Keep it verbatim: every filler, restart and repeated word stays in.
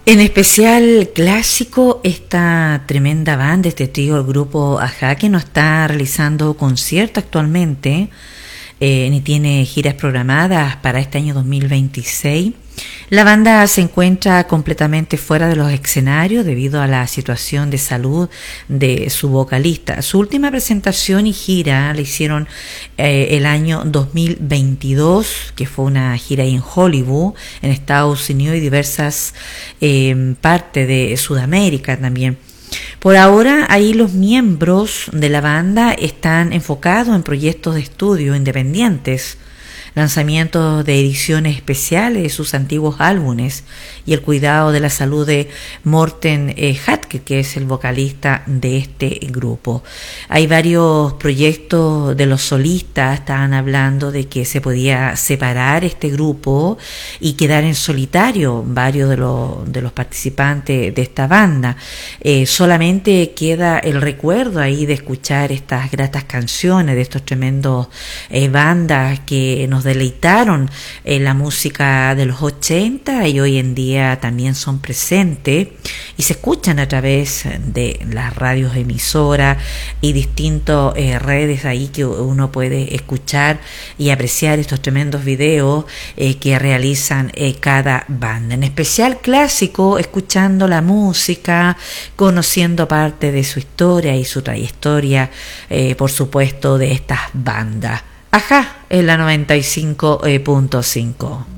En especial clásico, esta tremenda banda, este trío, el grupo Ajá, que no está realizando conciertos actualmente, eh, ni tiene giras programadas para este año dos mil veintiséis. La banda se encuentra completamente fuera de los escenarios debido a la situación de salud de su vocalista. Su última presentación y gira la hicieron eh, el año dos mil veintidós, que fue una gira en Hollywood, en Estados Unidos y diversas eh, partes de Sudamérica también. Por ahora, ahí los miembros de la banda están enfocados en proyectos de estudio independientes, lanzamientos de ediciones especiales de sus antiguos álbumes y el cuidado de la salud de Morten eh, Hatke, que es el vocalista de este grupo. Hay varios proyectos de los solistas, estaban hablando de que se podía separar este grupo y quedar en solitario varios de los, de los participantes de esta banda. Eh, solamente queda el recuerdo ahí de escuchar estas gratas canciones de estos tremendos eh, bandas que nos deleitaron en la música de los ochenta y hoy en día también son presentes y se escuchan a través de las radios emisoras y distintas eh, redes ahí que uno puede escuchar y apreciar estos tremendos videos eh, que realizan eh, cada banda. En especial clásico, escuchando la música, conociendo parte de su historia y su trayectoria, eh, por supuesto, de estas bandas. Ajá, en la noventa y cinco punto cinco.